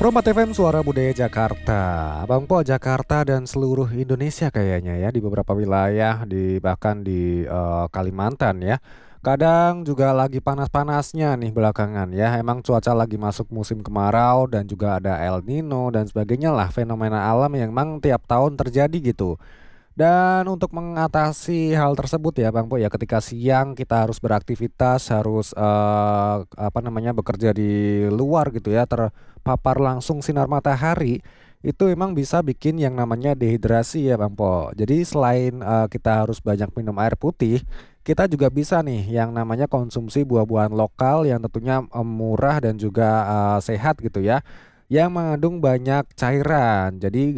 Romat FM Suara Budaya Jakarta, Abang Po Jakarta dan seluruh Indonesia kayaknya ya, di beberapa wilayah bahkan di Kalimantan ya. Kadang juga lagi panas-panasnya nih belakangan ya. Emang cuaca lagi masuk musim kemarau dan juga ada El Nino dan sebagainya lah, fenomena alam yang emang tiap tahun terjadi gitu. Dan untuk mengatasi hal tersebut ya Bang Po ya, ketika siang kita harus beraktivitas, harus bekerja di luar gitu ya, terpapar langsung sinar matahari, itu memang bisa bikin yang namanya dehidrasi ya Bang Po. Jadi selain kita harus banyak minum air putih, kita juga bisa nih yang namanya konsumsi buah-buahan lokal yang tentunya murah dan juga sehat gitu ya, yang mengandung banyak cairan. Jadi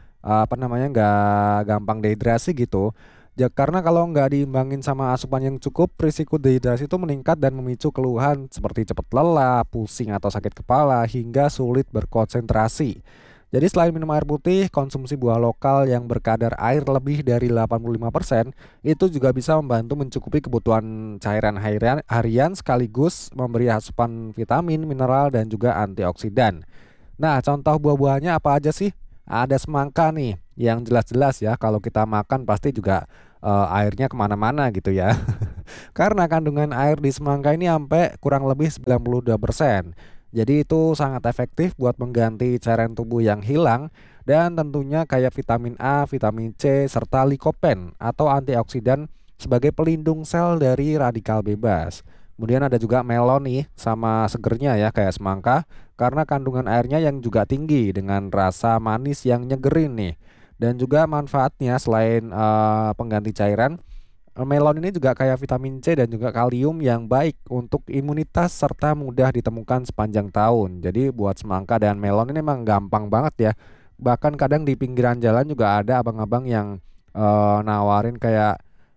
nggak gampang dehidrasi gitu. Karena kalau nggak diimbangin sama asupan yang cukup, risiko dehidrasi itu meningkat dan memicu keluhan seperti cepat lelah, pusing atau sakit kepala, hingga sulit berkonsentrasi. Jadi selain minum air putih, konsumsi buah lokal yang berkadar air lebih dari 85% itu juga bisa membantu mencukupi kebutuhan cairan harian sekaligus memberi asupan vitamin, mineral, dan juga antioksidan. Nah, contoh buah-buahnya apa aja sih? Ada semangka nih, yang jelas-jelas ya kalau kita makan pasti juga airnya kemana-mana gitu ya. Karena kandungan air di semangka ini sampai kurang lebih 92%. Jadi itu sangat efektif buat mengganti cairan tubuh yang hilang dan tentunya kayak vitamin A, vitamin C, serta likopen atau antioksidan sebagai pelindung sel dari radikal bebas. Kemudian ada juga melon nih sama segernya ya kayak semangka karena kandungan airnya yang juga tinggi dengan rasa manis yang nyegerin nih. Dan juga manfaatnya selain pengganti cairan, melon ini juga kaya vitamin C dan juga kalium yang baik untuk imunitas serta mudah ditemukan sepanjang tahun. Jadi buat semangka dan melon ini memang gampang banget ya. Bahkan kadang di pinggiran jalan juga ada abang-abang yang nawarin kayak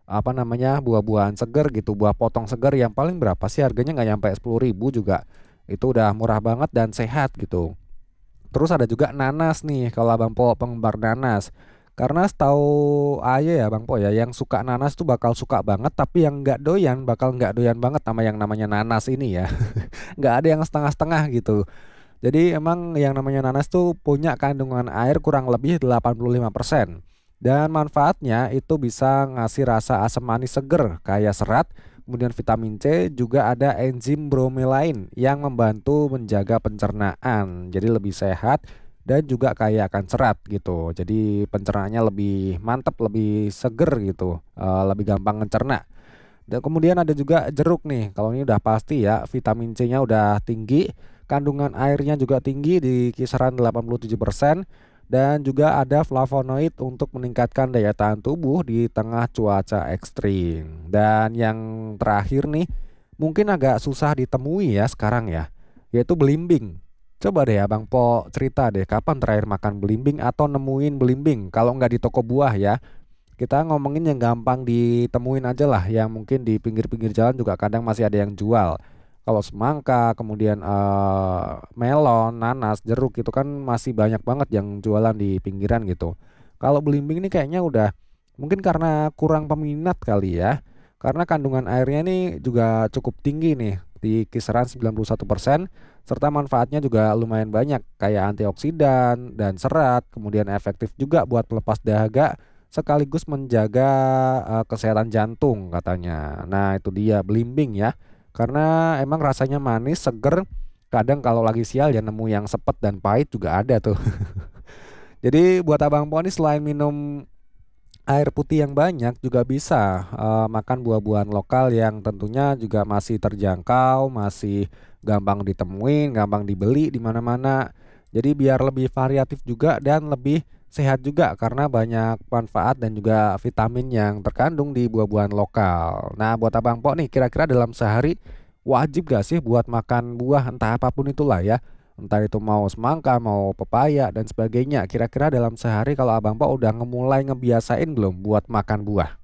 buah-buahan segar gitu, buah potong segar yang paling berapa sih harganya, nggak nyampe 10.000 juga. Itu udah murah banget dan sehat gitu. Terus ada juga nanas nih kalau Abang Po penggemar nanas. Karena setahu ayah ya Bang Po ya, yang suka nanas tuh bakal suka banget, tapi yang nggak doyan bakal nggak doyan banget sama yang namanya nanas ini ya. Nggak ada yang setengah-setengah gitu. Jadi emang yang namanya nanas tuh punya kandungan air kurang lebih 85%. Dan manfaatnya itu bisa ngasih rasa asam manis seger kayak serat. Kemudian vitamin C, juga ada enzim bromelain yang membantu menjaga pencernaan. Jadi lebih sehat dan juga kaya akan serat gitu. Jadi pencernaannya lebih mantap, lebih seger gitu, lebih gampang mencerna. Dan kemudian ada juga jeruk nih. Kalau ini udah pasti ya, vitamin C-nya udah tinggi, kandungan airnya juga tinggi di kisaran 87%, dan juga ada flavonoid untuk meningkatkan daya tahan tubuh di tengah cuaca ekstrim. Dan yang terakhir nih, mungkin agak susah ditemui ya sekarang ya, yaitu belimbing. Coba deh Abang Po cerita deh kapan terakhir makan belimbing atau nemuin belimbing, kalau nggak di toko buah ya. Kita ngomongin yang gampang ditemuin aja lah, yang mungkin di pinggir-pinggir jalan juga kadang masih ada yang jual. Kalau semangka, kemudian melon, nanas, jeruk itu kan masih banyak banget yang jualan di pinggiran gitu. Kalau belimbing ini kayaknya udah mungkin karena kurang peminat kali ya. Karena kandungan airnya ini juga cukup tinggi nih di kisaran 91%, serta manfaatnya juga lumayan banyak kayak antioksidan dan serat, kemudian efektif juga buat pelepas dahaga sekaligus menjaga kesehatan jantung katanya. Nah, itu dia belimbing ya. Karena emang rasanya manis, seger. Kadang kalau lagi sial ya nemu yang sepet dan pahit juga ada tuh. Jadi buat Abang Po ini selain minum air putih yang banyak juga bisa makan buah-buahan lokal yang tentunya juga masih terjangkau, masih gampang ditemuin, gampang dibeli di mana-mana. Jadi biar lebih variatif juga dan lebih sehat juga karena banyak manfaat dan juga vitamin yang terkandung di buah-buahan lokal. Nah, buat Abang Po nih kira-kira dalam sehari wajib gak sih buat makan buah entah apapun itulah ya. Entah itu mau semangka, mau pepaya dan sebagainya. Kira-kira dalam sehari kalau Abang Po udah mulai ngebiasain belum buat makan buah?